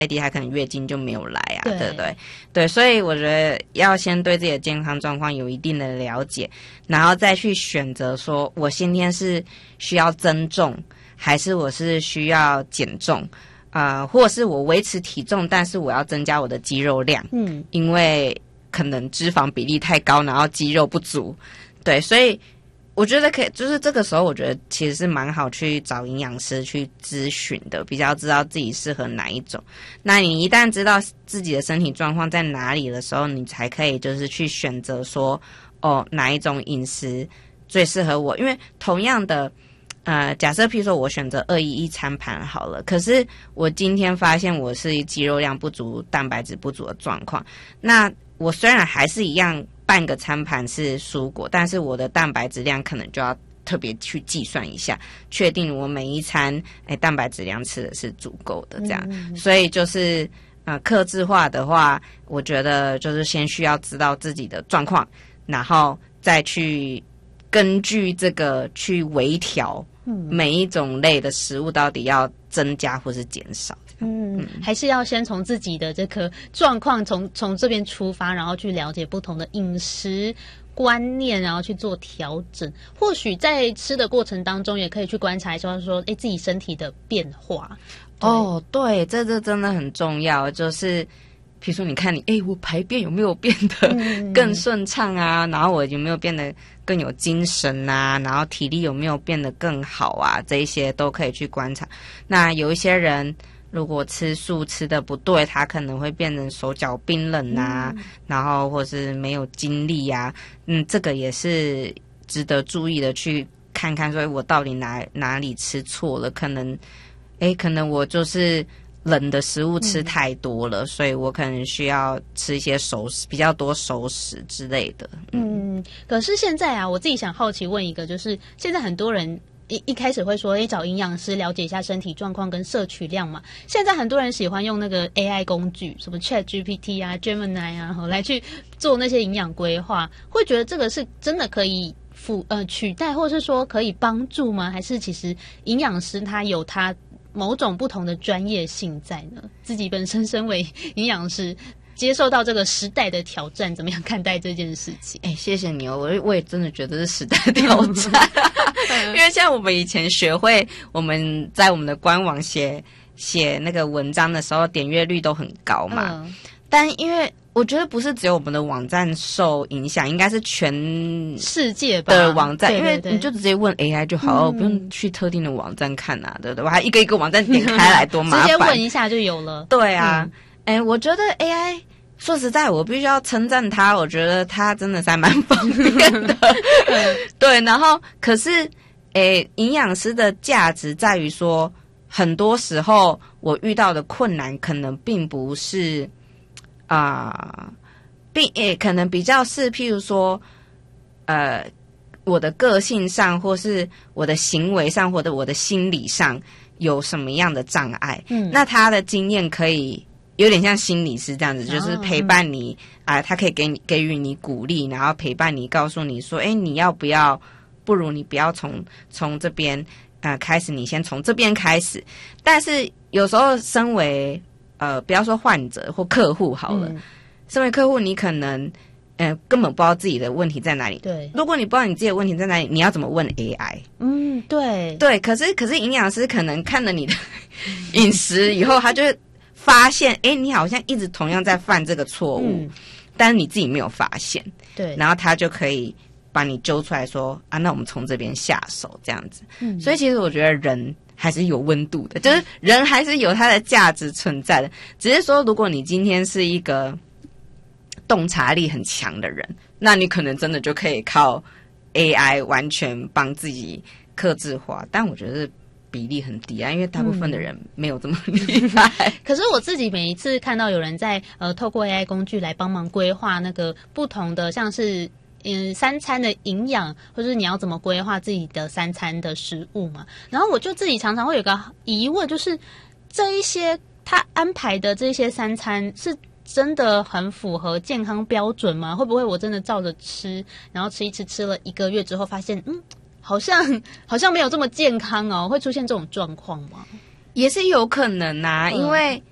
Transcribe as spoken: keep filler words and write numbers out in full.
A D 他可能月经就没有来啊， 对对不对？对，所以我觉得要先对自己的健康状况有一定的了解，然后再去选择说我今天是需要增重，还是我是需要减重，呃，或者是我维持体重，但是我要增加我的肌肉量，嗯，因为可能脂肪比例太高，然后肌肉不足，对，所以我觉得可以，就是这个时候，我觉得其实是蛮好去找营养师去咨询的，比较知道自己适合哪一种。那你一旦知道自己的身体状况在哪里的时候，你才可以就是去选择说，哦，哪一种饮食最适合我。因为同样的，呃，假设譬如说我选择二一一餐盘好了，可是我今天发现我是肌肉量不足、蛋白质不足的状况，那我虽然还是一样半个餐盘是蔬果，但是我的蛋白质量可能就要特别去计算一下，确定我每一餐哎蛋白质量吃的是足够的这样。嗯、所以就是呃客制化的话，我觉得就是先需要知道自己的状况，然后再去根据这个去微调每一种类的食物到底要增加或是减少。 嗯，还是要先从自己的这个状况从从这边出发，然后去了解不同的饮食观念，然后去做调整。或许在吃的过程当中，也可以去观察一下说，哎，自己身体的变化。 哦，对，这这真的很重要，就是比如说你看你，哎，我排便有没有变得更顺畅啊？嗯、然后我有没有变得更有精神啊？然后体力有没有变得更好啊？这一些都可以去观察。那有一些人，如果吃素吃的不对，他可能会变成手脚冰冷啊，嗯、然后或是没有精力啊，嗯，这个也是值得注意的，去看看说我到底哪哪里吃错了，可能，诶，可能我就是冷的食物吃太多了，嗯、所以我可能需要吃一些熟食，比较多熟食之类的。 嗯，嗯可是现在啊，我自己想好奇问一个，就是现在很多人。一一开始会说，哎，找营养师了解一下身体状况跟摄取量嘛。现在很多人喜欢用那个 A I 工具，什么 Chat G P T 啊、Gemini 啊，来去做那些营养规划，会觉得这个是真的可以辅呃取代，或是说可以帮助吗？还是其实营养师他有他某种不同的专业性在呢？自己本身身为营养师。接受到这个时代的挑战，怎么样看待这件事情？ 哎、欸，谢谢你哦，我我也真的觉得是时代挑战，因为像我们以前学会，我们在我们的官网写写那个文章的时候，点阅率都很高嘛。嗯、但因为我觉得不是只有我们的网站受影响，应该是全世界吧的网站， 对对对， 因为你就直接问 A I 就好，嗯、不用去特定的网站看啊，对不对？我还一个一个网站点开来，多麻烦，直接问一下就有了。 对啊，哎、嗯欸，我觉得 A I。说实在，我必须要称赞他，我觉得他真的是还蛮方便的。对，然后可是，诶，营养师的价值在于说，很多时候我遇到的困难可能并不是啊、呃，并诶可能比较是，譬如说，呃，我的个性上，或是我的行为上，或者我的心理上有什么样的障碍，嗯，那他的经验可以。有点像心理师这样子，就是陪伴你啊、呃，他可以给你给予你鼓励，然后陪伴你，告诉你说，哎，你要不要？不如你不要从从这边呃开始，你先从这边开始。但是有时候，身为呃，不要说患者或客户好了，嗯、身为客户，你可能呃根本不知道自己的问题在哪里。 对， 如果你不知道你自己的问题在哪里，你要怎么问 A I？ 嗯，对， 对。可是可是营养师可能看了你的饮食以后，他就会。发现，哎，你好像一直同样在犯这个错误，嗯、但是你自己没有发现， 对， 然后他就可以把你揪出来说，啊，那我们从这边下手，这样子。嗯、所以其实我觉得人还是有温度的，就是人还是有它的价值存在的，只是说如果你今天是一个洞察力很强的人，那你可能真的就可以靠 A I 完全帮自己客制化，但我觉得比例很低啊，因为大部分的人没有这么厉害。 嗯、可是我自己每一次看到有人在呃透过 A I 工具来帮忙规划那个不同的，像是嗯三餐的营养，或者你要怎么规划自己的三餐的食物嘛。然后我就自己常常会有个疑问，就是这一些他安排的这些三餐是真的很符合健康标准吗？会不会我真的照着吃，然后吃一吃吃了一个月之后发现嗯好像好像没有这么健康哦，会出现这种状况吗？ 也是有可能啊，嗯、因为